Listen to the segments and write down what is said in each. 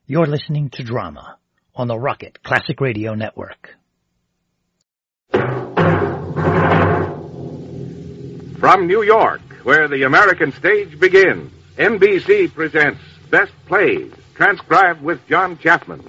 You're listening to Drama on the Rocket Classic Radio Network. From New York, where the American stage begins, NBC presents Best Plays, transcribed with John Chapman.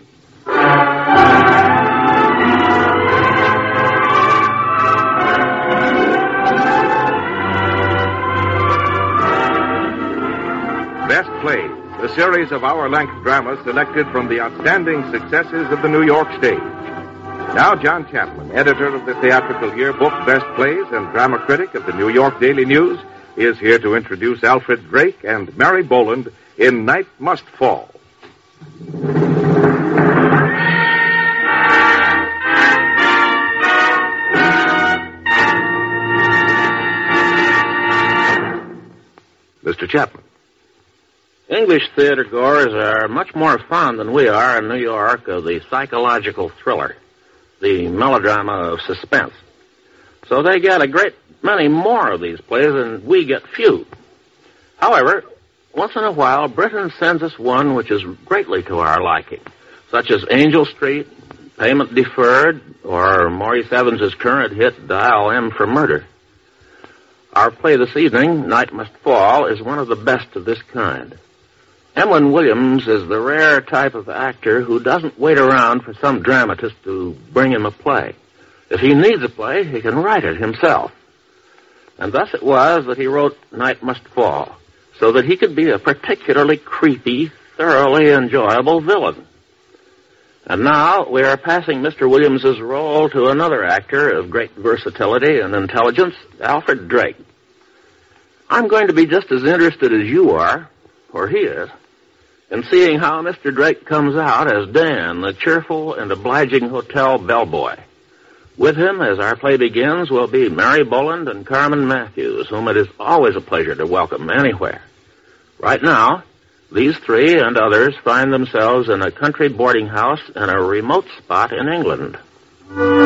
Best Plays, a series of hour-length dramas selected from the outstanding successes of the New York stage. Now, John Chapman, editor of the theatrical yearbook Best Plays and drama critic of the New York Daily News, is here to introduce Alfred Drake and Mary Boland in Night Must Fall. Mr. Chapman. English theater goers are much more fond than we are in New York of the psychological thriller, the melodrama of suspense. So they get a great many more of these plays and we get few. However, once in a while, Britain sends us one which is greatly to our liking, such as Angel Street, Payment Deferred, or Maurice Evans's current hit, Dial M for Murder. Our play this evening, Night Must Fall, is one of the best of this kind. Emlyn Williams is the rare type of actor who doesn't wait around for some dramatist to bring him a play. If he needs a play, he can write it himself. And thus it was that he wrote Night Must Fall, so that he could be a particularly creepy, thoroughly enjoyable villain. And now we are passing Mr. Williams's role to another actor of great versatility and intelligence, Alfred Drake. I'm going to be just as interested as you are, or he is, in seeing how Mr. Drake comes out as Dan, the cheerful and obliging hotel bellboy. With him, as our play begins, will be Mary Boland and Carmen Matthews, whom it is always a pleasure to welcome anywhere. Right now, these three and others find themselves in a country boarding house in a remote spot in England.